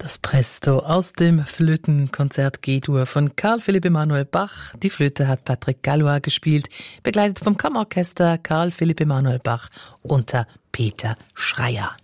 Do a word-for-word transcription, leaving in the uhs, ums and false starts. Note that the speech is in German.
Das Presto aus dem Flötenkonzert G-Dur von Karl Philipp Emanuel Bach. Die Flöte hat Patrick Gallois gespielt, begleitet vom Kammerorchester Karl Philipp Emanuel Bach unter Peter Schreyer.